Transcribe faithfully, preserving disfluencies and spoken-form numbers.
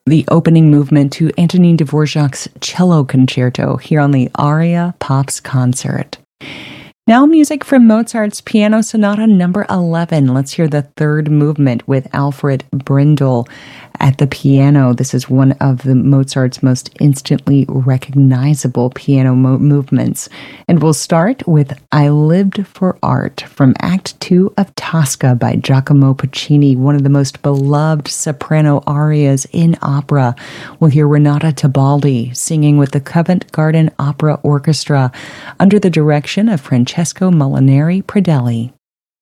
the opening movement to Antonin Dvorak's Cello Concerto here on the Aria Pops Concert. Now music from Mozart's Piano Sonata number eleven. Let's hear the third movement with Alfred Brindle at the piano. This is one of the Mozart's most instantly recognizable piano mo- movements. And we'll start with I Lived for Art from Act two of Tosca by Giacomo Puccini, one of the most beloved soprano arias in opera. We'll hear Renata Tebaldi singing with the Covent Garden Opera Orchestra under the direction of Francesco Molinari Pradelli.